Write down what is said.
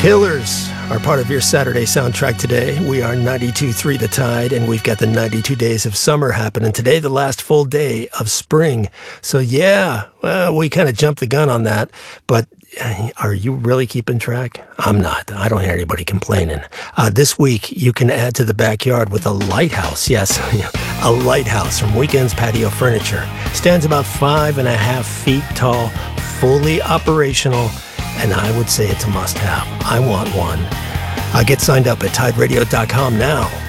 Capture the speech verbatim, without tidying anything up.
Killers are part of your Saturday soundtrack today. We are ninety-two point three The Tide, and we've got the ninety-two days of summer happening today, the last full day of spring. So yeah, well, we kind of jumped the gun on that, but uh, are you really keeping track? I'm not. I don't hear anybody complaining. Uh, this week, you can add to the backyard with a lighthouse. Yes, a lighthouse from Weekends Patio Furniture. Stands about five and a half feet tall, fully operational, and I would say it's a must-have. I want one. Uh, get signed up at tide radio dot com now.